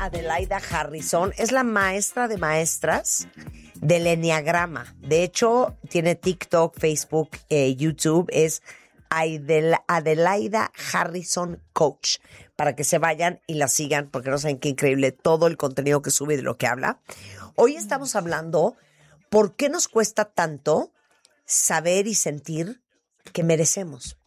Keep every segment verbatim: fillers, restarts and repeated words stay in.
Adelaida Harrison. Es la maestra de maestras del Enneagrama. De hecho, tiene TikTok, Facebook, eh, YouTube. Es Adel- Adelaida Harrison Coach. Para que se vayan y la sigan, porque no saben qué increíble todo el contenido que sube y de lo que habla. Hoy estamos hablando por qué nos cuesta tanto saber y sentir que merecemos.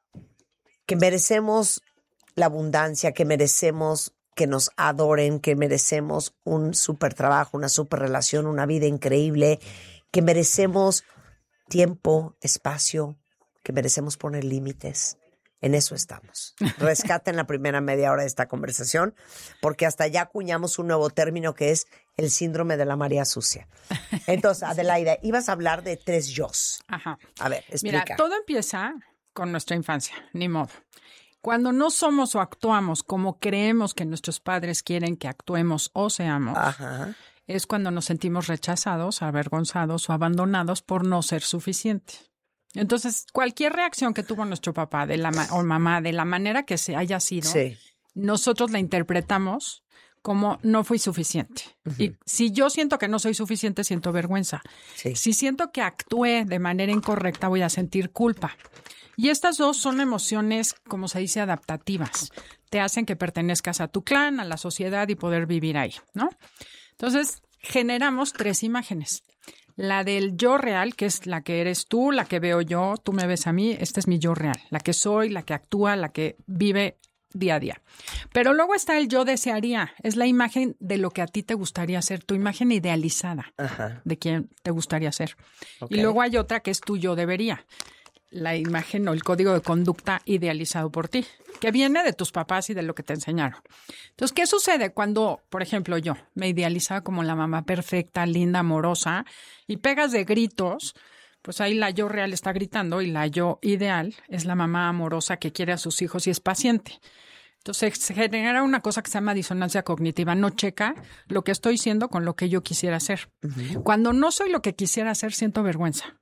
Que merecemos la abundancia, que merecemos que nos adoren, que merecemos un súper trabajo, una súper relación, una vida increíble, que merecemos tiempo, espacio, que merecemos poner límites. En eso estamos. Rescaten la primera media hora de esta conversación, porque hasta ya acuñamos un nuevo término que es el síndrome de la María Sucia. Entonces, Adelaida, ibas a hablar de tres yos. Ajá. A ver, explica. Mira, todo empieza con nuestra infancia, ni modo. Cuando no somos o actuamos como creemos que nuestros padres quieren que actuemos o seamos, Ajá. es cuando nos sentimos rechazados, avergonzados o abandonados por no ser suficiente. Entonces, cualquier reacción que tuvo nuestro papá de la ma- o mamá, de la manera que se haya sido, Sí. nosotros la interpretamos como no fui suficiente. Uh-huh. Y si yo siento que no soy suficiente, siento vergüenza. Sí. Si siento que actué de manera incorrecta, voy a sentir culpa. Y estas dos son emociones, como se dice, adaptativas. Te hacen que pertenezcas a tu clan, a la sociedad y poder vivir ahí, ¿no? Entonces, generamos tres imágenes. La del yo real, que es la que eres tú, la que veo yo, tú me ves a mí, esta es mi yo real. La que soy, la que actúa, la que vive día a día. Pero luego está el yo desearía. Es la imagen de lo que a ti te gustaría ser, tu imagen idealizada. Ajá. De quién te gustaría ser. Okay. Y luego hay otra que es tu yo debería. La imagen o el código de conducta idealizado por ti, que viene de tus papás y de lo que te enseñaron. Entonces, ¿qué sucede cuando, por ejemplo, yo me idealizaba como la mamá perfecta, linda, amorosa, y pegas de gritos? Pues ahí la yo real está gritando y la yo ideal es la mamá amorosa que quiere a sus hijos y es paciente. Entonces, se genera una cosa que se llama disonancia cognitiva. No checa lo que estoy siendo con lo que yo quisiera ser. Uh-huh. Cuando no soy lo que quisiera ser, siento vergüenza.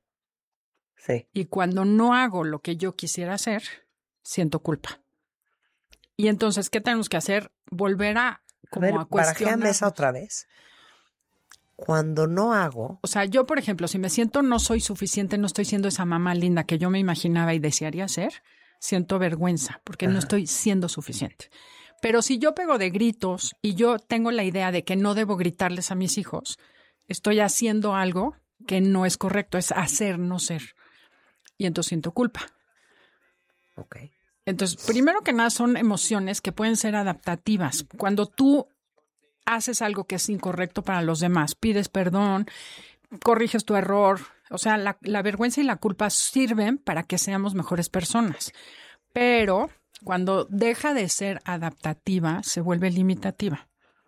Sí. Y cuando no hago lo que yo quisiera hacer, siento culpa. Y entonces, ¿qué tenemos que hacer? Volver a, como a ver, a cuestionar. esa otra vez. Cuando no hago... O sea, yo, por ejemplo, si me siento no soy suficiente, no estoy siendo esa mamá linda que yo me imaginaba y desearía ser, siento vergüenza porque Ajá. no estoy siendo suficiente. Pero si yo pego de gritos y yo tengo la idea de que no debo gritarles a mis hijos, estoy haciendo algo que no es correcto, es hacer, no ser. Y entonces siento culpa. Ok. Entonces, primero que nada, son emociones que pueden ser adaptativas. Cuando tú haces algo que es incorrecto para los demás, pides perdón, corriges tu error. O sea, la, la vergüenza y la culpa sirven para que seamos mejores personas. Pero cuando deja de ser adaptativa, se vuelve limitativa.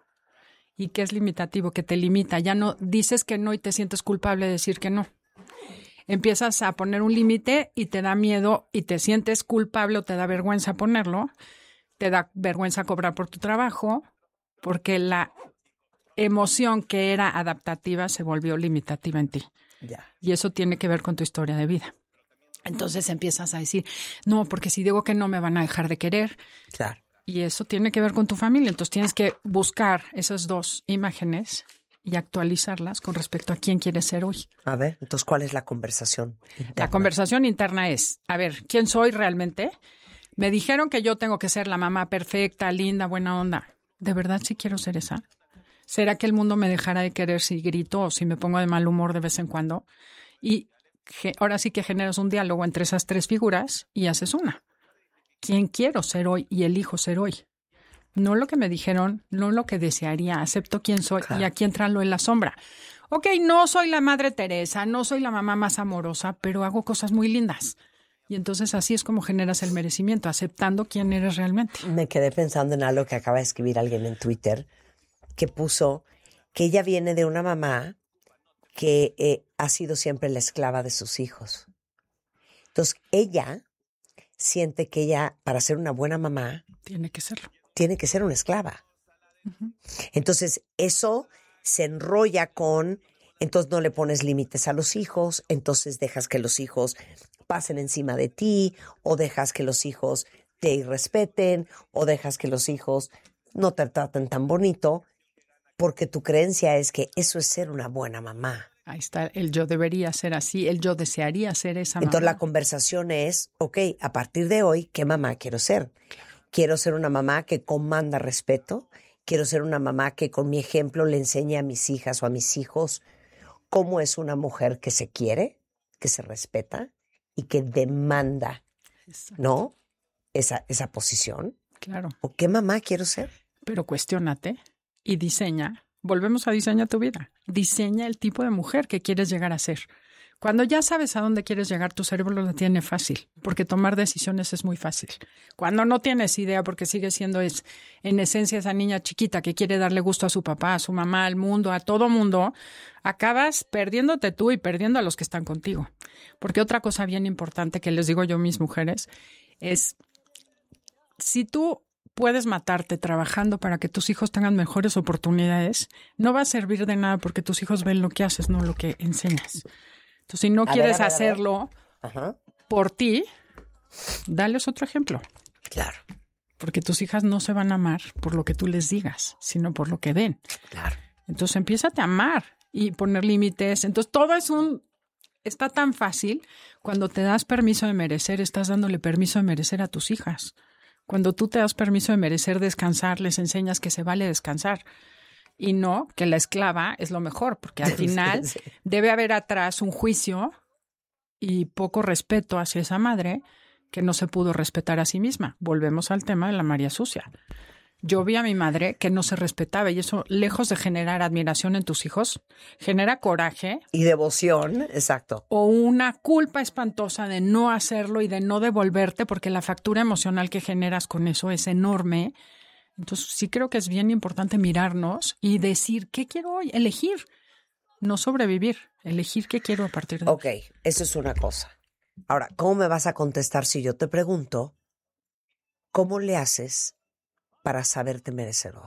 ¿Y qué es limitativo? Que te limita. Ya no dices que no y te sientes culpable de decir que no. Empiezas a poner un límite y te da miedo y te sientes culpable o te da vergüenza ponerlo. Te da vergüenza cobrar por tu trabajo porque la emoción que era adaptativa se volvió limitativa en ti. Ya. Y eso tiene que ver con tu historia de vida. Entonces empiezas a decir, no, porque si digo que no me van a dejar de querer. Claro. Y eso tiene que ver con tu familia. Entonces tienes que buscar esas dos imágenes y actualizarlas con respecto a quién quieres ser hoy. A ver, entonces, ¿cuál es la conversación interna? La conversación interna es, a ver, ¿quién soy realmente? Me dijeron que yo tengo que ser la mamá perfecta, linda, buena onda. ¿De verdad sí quiero ser esa? ¿Será que el mundo me dejará de querer si grito o si me pongo de mal humor de vez en cuando? Y ge- ahora sí que generas un diálogo entre esas tres figuras y haces una. ¿Quién quiero ser hoy y elijo ser hoy? No lo que me dijeron, no lo que desearía, acepto quién soy. Claro. Y aquí entra lo en la sombra. Ok, no soy la Madre Teresa, no soy la mamá más amorosa, pero hago cosas muy lindas. Y entonces así es como generas el merecimiento, aceptando quién eres realmente. Me quedé pensando en algo que acaba de escribir alguien en Twitter, que puso que ella viene de una mamá que eh, ha sido siempre la esclava de sus hijos. Entonces, ella siente que ella, para ser una buena mamá, tiene que serlo. Tiene que ser una esclava. Uh-huh. Entonces, eso se enrolla con, entonces no le pones límites a los hijos, entonces dejas que los hijos pasen encima de ti, o dejas que los hijos te irrespeten, o dejas que los hijos no te traten tan bonito, porque tu creencia es que eso es ser una buena mamá. Ahí está, el yo debería ser así, el yo desearía ser esa mamá. Entonces la conversación es, ok, a partir de hoy, ¿qué mamá quiero ser? Quiero ser una mamá que comanda respeto, quiero ser una mamá que con mi ejemplo le enseñe a mis hijas o a mis hijos cómo es una mujer que se quiere, que se respeta y que demanda, Exacto. ¿no? Esa, esa posición. Claro. ¿O qué mamá quiero ser? Pero cuestiónate y diseña. Volvemos a diseñar tu vida. Diseña el tipo de mujer que quieres llegar a ser. Cuando ya sabes a dónde quieres llegar, tu cerebro lo tiene fácil, porque tomar decisiones es muy fácil. Cuando no tienes idea, porque sigue siendo es, en esencia esa niña chiquita que quiere darle gusto a su papá, a su mamá, al mundo, a todo mundo, acabas perdiéndote tú y perdiendo a los que están contigo. Porque otra cosa bien importante que les digo yo a mis mujeres es, si tú puedes matarte trabajando para que tus hijos tengan mejores oportunidades, no va a servir de nada porque tus hijos ven lo que haces, no lo que enseñas. Entonces, si no A quieres ver, a ver, a ver. hacerlo Ajá. por ti, dales otro ejemplo. Claro, Porque tus hijas no se van a amar por lo que tú les digas, sino por lo que ven. claro. Entonces, empiézate a amar y poner límites. Entonces, todo es un... Está tan fácil. Cuando te das permiso de merecer, estás dándole permiso de merecer a tus hijas. Cuando tú te das permiso de merecer descansar, les enseñas que se vale descansar. Y no que la esclava es lo mejor, porque al final Sí, sí. debe haber atrás un juicio y poco respeto hacia esa madre que no se pudo respetar a sí misma. Volvemos al tema de la María Sucia. Yo vi a mi madre que no se respetaba y eso, lejos de generar admiración en tus hijos, genera coraje Y devoción, exacto. o una culpa espantosa de no hacerlo y de no devolverte, porque la factura emocional que generas con eso es enorme. Entonces sí creo que es bien importante mirarnos y decir, ¿qué quiero hoy? Elegir, no sobrevivir, elegir qué quiero a partir de hoy. Ok, eso es una cosa. Ahora, ¿cómo me vas a contestar si yo te pregunto cómo le haces para saberte merecedor?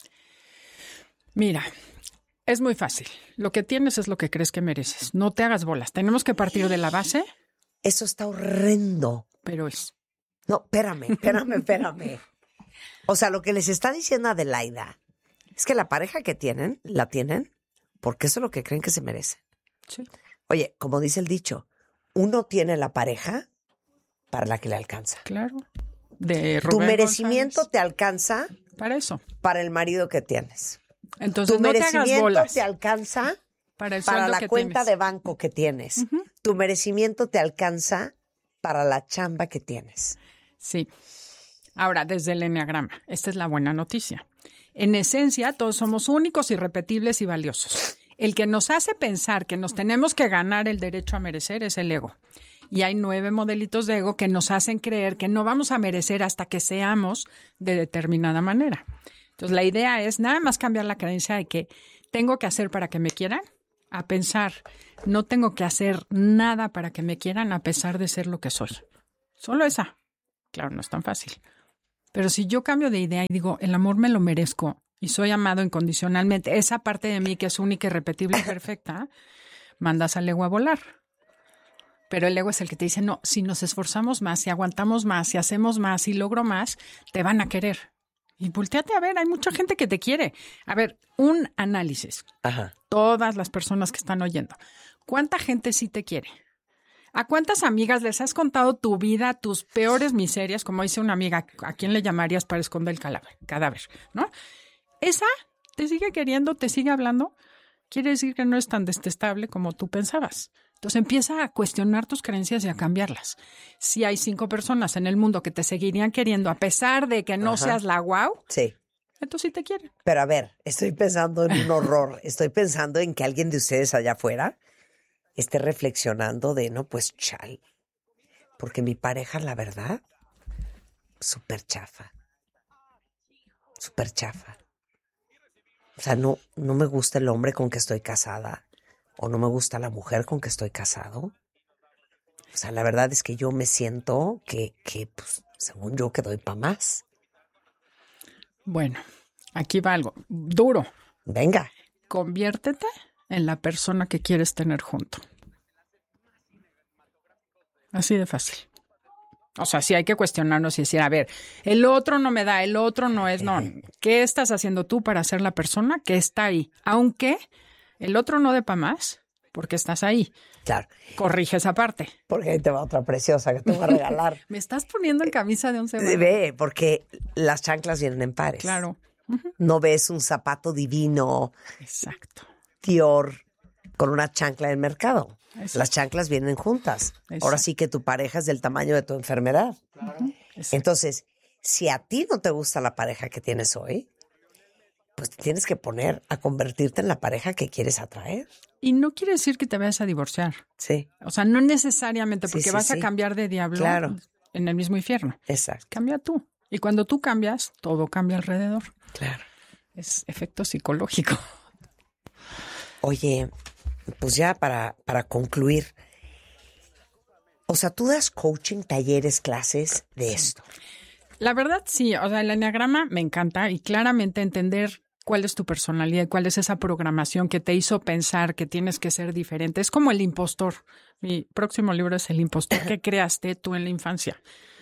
Mira, es muy fácil. Lo que tienes es lo que crees que mereces. No te hagas bolas. Tenemos que partir de la base, Eso está horrendo. pero es... No, espérame, espérame, espérame. O sea, lo que les está diciendo Adelaida es que la pareja que tienen, la tienen porque eso es lo que creen que se merecen. Sí. Oye, como dice el dicho, uno tiene la pareja para la que le alcanza. Claro. De Tu Rubén merecimiento González. te alcanza Para eso. para el marido que tienes. Entonces Tu no te hagas merecimiento bolas. te alcanza Para el para sueldo la que cuenta tienes. de banco que tienes. Ujú. Tu merecimiento te alcanza para la chamba que tienes. Sí. Ahora, desde el enneagrama, esta es la buena noticia. En esencia, todos somos únicos, irrepetibles y valiosos. El que nos hace pensar que nos tenemos que ganar el derecho a merecer es el ego. Y hay nueve modelitos de ego que nos hacen creer que no vamos a merecer hasta que seamos de determinada manera. Entonces, la idea es nada más cambiar la creencia de que tengo que hacer para que me quieran, a pensar, no tengo que hacer nada para que me quieran a pesar de ser lo que soy. Solo esa. Claro, no es tan fácil. Pero si yo cambio de idea y digo, el amor me lo merezco y soy amado incondicionalmente, esa parte de mí que es única, irrepetible y perfecta, mandas al ego a volar. Pero el ego es el que te dice, no, si nos esforzamos más, si aguantamos más, si hacemos más, si logro más, te van a querer. Y volteate a ver, hay mucha gente que te quiere. A ver, un análisis. Ajá. Todas las personas que están oyendo. ¿Cuánta gente sí te quiere? ¿A cuántas amigas les has contado tu vida, tus peores miserias? Como dice una amiga, ¿a quién le llamarías para esconder el cadáver? Cadáver, ¿no? Esa te sigue queriendo, te sigue hablando. Quiere decir que no es tan detestable como tú pensabas. Entonces empieza a cuestionar tus creencias y a cambiarlas. Si hay cinco personas en el mundo que te seguirían queriendo a pesar de que no Ajá. seas la guau, Sí. entonces sí te quieren. Pero a ver, estoy pensando en un horror. Estoy pensando en que alguien de ustedes allá afuera esté reflexionando de, no, pues chal. Porque mi pareja, la verdad, súper chafa. Súper chafa. O sea, no, no me gusta el hombre con que estoy casada. O no me gusta la mujer con que estoy casado. O sea, la verdad es que yo me siento que, que pues, según yo, que doy para más. Bueno, aquí va algo duro. Venga. Conviértete en la persona que quieres tener junto. Así de fácil. O sea, sí hay que cuestionarnos y decir, a ver, el otro no me da, el otro no es, no. ¿Qué estás haciendo tú para ser la persona que está ahí? Aunque el otro no dé para más, porque estás ahí. Claro. Corrige esa parte. Porque ahí te va otra preciosa que te voy a regalar. Me estás poniendo en camisa de once varas. Ve, porque las chanclas vienen en pares. Claro. Uh-huh. No ves un zapato divino. Exacto. Dior con una chancla en el mercado. Exacto. Las chanclas vienen juntas. Exacto. Ahora sí que tu pareja es del tamaño de tu enfermedad. Claro. Entonces, si a ti no te gusta la pareja que tienes hoy, pues te tienes que poner a convertirte en la pareja que quieres atraer. Y no quiere decir que te vayas a divorciar. Sí. O sea, no necesariamente porque sí, sí, vas sí. a cambiar de diablo claro. en el mismo infierno. Exacto. Cambia tú. Y cuando tú cambias, todo cambia alrededor. Claro. Es efecto psicológico. Oye, pues ya para, para concluir, o sea, tú das coaching, talleres, clases de esto. La verdad, sí. O sea, el enneagrama me encanta y claramente entender cuál es tu personalidad y cuál es esa programación que te hizo pensar que tienes que ser diferente. Es como el impostor. Mi próximo libro es El impostor que creaste tú en la infancia.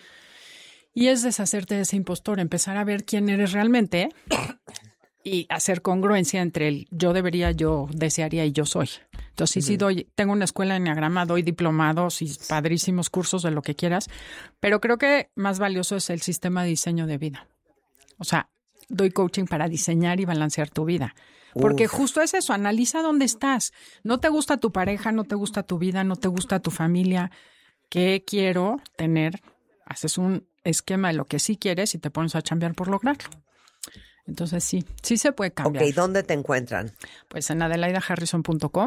Y es deshacerte de ese impostor, empezar a ver quién eres realmente y hacer congruencia entre el yo debería, yo desearía y yo soy. Entonces, sí, uh-huh. sí doy, tengo una escuela de enneagrama, doy diplomados y padrísimos cursos de lo que quieras, pero creo que más valioso es el sistema de diseño de vida. O sea, doy coaching para diseñar y balancear tu vida. Porque Uf. justo es eso, analiza dónde estás. No te gusta tu pareja, no te gusta tu vida, no te gusta tu familia. ¿Qué quiero tener? Haces un esquema de lo que sí quieres y te pones a chambear por lograrlo. Entonces sí, sí se puede cambiar. Ok, ¿dónde te encuentran? Pues en adelaida harrison punto com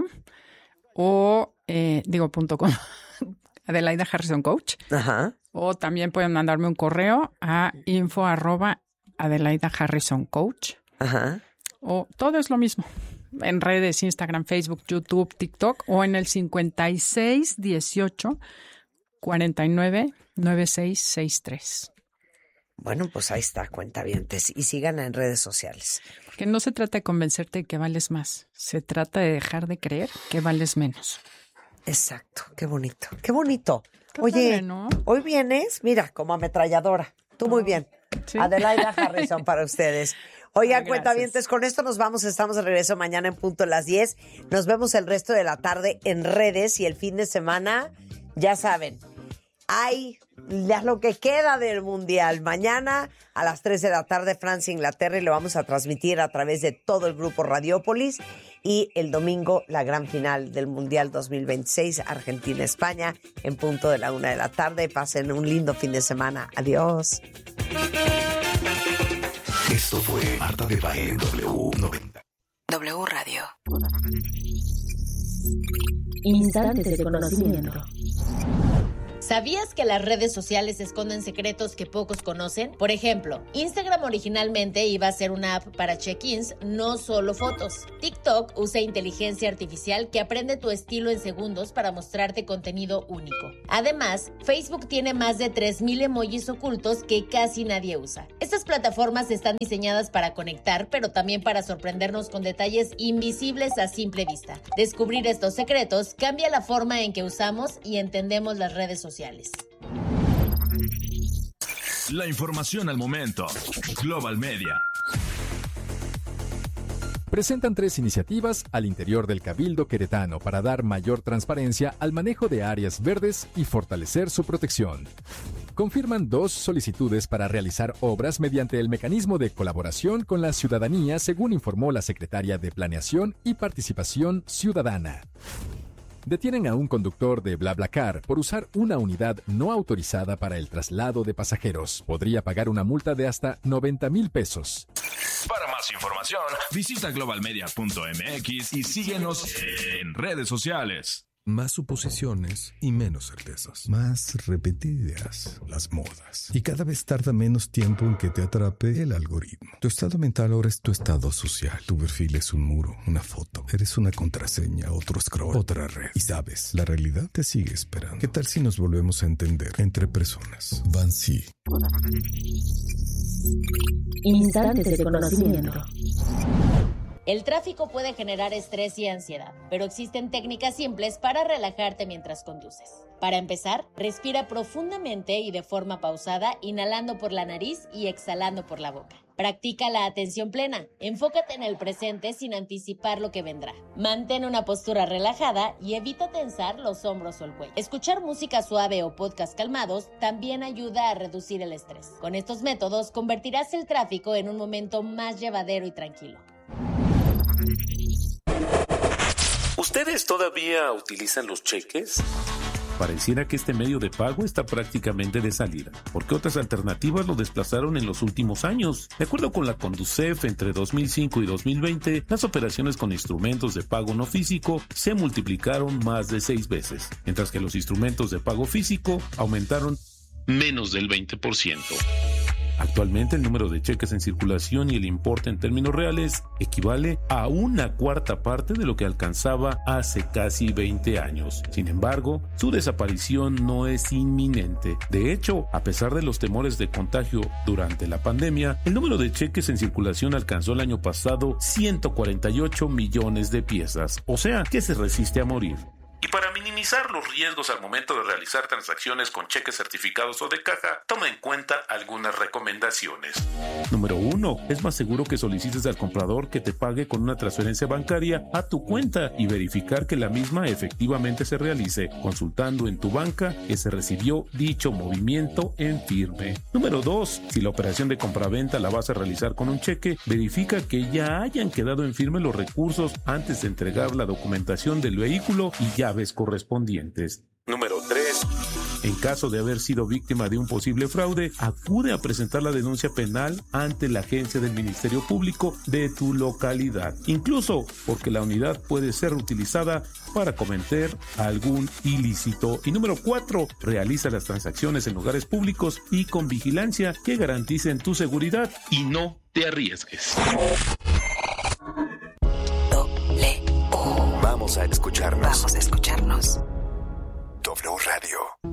o, eh, digo, punto com, Adelaida Harrison Coach. Ajá. O también pueden mandarme un correo a info arroba Adelaida Harrison Coach. Ajá. O todo es lo mismo. En redes, Instagram, Facebook, YouTube, TikTok o en el cincuenta y seis dieciocho cuarenta y nueve noventa y seis sesenta y tres. Bueno, pues ahí está, cuentavientes. Y sigan en redes sociales. Porque no se trata de convencerte de que vales más. Se trata de dejar de creer que vales menos. Exacto. Qué bonito. Qué bonito. Qué Oye, padre, ¿no? Hoy vienes, mira, como ametralladora. Tú muy bien. ¿Sí? Adelaida Harrison para ustedes. Oigan, Ah, cuentavientes, con esto nos vamos. Estamos de regreso mañana en punto a las diez. Nos vemos el resto de la tarde en redes y el fin de semana, ya saben, hay ya lo que queda del Mundial. Mañana a las tres de la tarde, Francia, Inglaterra, y lo vamos a transmitir a través de todo el grupo Radiópolis. Y el domingo, la gran final del Mundial dos mil veintiséis, Argentina-España, en punto de la una de la tarde. Pasen un lindo fin de semana. Adiós. Esto fue Marta de Baile W noventa. W Radio. Instantes de conocimiento. ¿Sabías que las redes sociales esconden secretos que pocos conocen? Por ejemplo, Instagram originalmente iba a ser una app para check-ins, no solo fotos. TikTok usa inteligencia artificial que aprende tu estilo en segundos para mostrarte contenido único. Además, Facebook tiene más de tres mil emojis ocultos que casi nadie usa. Estas plataformas están diseñadas para conectar, pero también para sorprendernos con detalles invisibles a simple vista. Descubrir estos secretos cambia la forma en que usamos y entendemos las redes sociales. La información al momento. Global Media. Presentan tres iniciativas al interior del Cabildo queretano para dar mayor transparencia al manejo de áreas verdes y fortalecer su protección. Confirman dos solicitudes para realizar obras mediante el mecanismo de colaboración con la ciudadanía, según informó la secretaria de Planeación y Participación Ciudadana. Detienen a un conductor de BlaBlaCar por usar una unidad no autorizada para el traslado de pasajeros. Podría pagar una multa de hasta noventa mil pesos. Para más información, visita global media punto m x y síguenos en redes sociales. Más suposiciones y menos certezas. Más repetidas las modas. Y cada vez tarda menos tiempo en que te atrape el algoritmo. Tu estado mental ahora es tu estado social. Tu perfil es un muro, una foto. Eres una contraseña, otro scroll, otra red. Y sabes, la realidad te sigue esperando. ¿Qué tal si nos volvemos a entender entre personas? Bansi. Instantes de conocimiento. El tráfico puede generar estrés y ansiedad, pero existen técnicas simples para relajarte mientras conduces. Para empezar, respira profundamente y de forma pausada, inhalando por la nariz y exhalando por la boca. Practica la atención plena. Enfócate en el presente sin anticipar lo que vendrá. Mantén una postura relajada y evita tensar los hombros o el cuello. Escuchar música suave o podcasts calmados también ayuda a reducir el estrés. Con estos métodos convertirás el tráfico en un momento más llevadero y tranquilo. ¿Ustedes todavía utilizan los cheques? Pareciera que este medio de pago está prácticamente de salida, porque otras alternativas lo desplazaron en los últimos años. De acuerdo con la Conducef, entre dos mil cinco y dos mil veinte, las operaciones con instrumentos de pago no físico se multiplicaron más de seis veces, mientras que los instrumentos de pago físico aumentaron menos del veinte por ciento. Actualmente el número de cheques en circulación y el importe en términos reales equivale a una cuarta parte de lo que alcanzaba hace casi veinte años. Sin embargo, su desaparición no es inminente. De hecho, a pesar de los temores de contagio durante la pandemia, el número de cheques en circulación alcanzó el año pasado ciento cuarenta y ocho millones de piezas, o sea, que se resiste a morir. Y para minimizar los riesgos al momento de realizar transacciones con cheques certificados o de caja, toma en cuenta algunas recomendaciones. Número uno. Es más seguro que solicites al comprador que te pague con una transferencia bancaria a tu cuenta y verificar que la misma efectivamente se realice, consultando en tu banca que se recibió dicho movimiento en firme. Número dos. Si la operación de compraventa la vas a realizar con un cheque, verifica que ya hayan quedado en firme los recursos antes de entregar la documentación del vehículo y ya llaves correspondientes. Número tres. En caso de haber sido víctima de un posible fraude, acude a presentar la denuncia penal ante la agencia del Ministerio Público de tu localidad, incluso porque la unidad puede ser utilizada para cometer algún ilícito. Y número cuatro. Realiza las transacciones en lugares públicos y con vigilancia que garanticen tu seguridad y no te arriesgues. Vamos a escucharnos. Vamos a escucharnos. W Radio.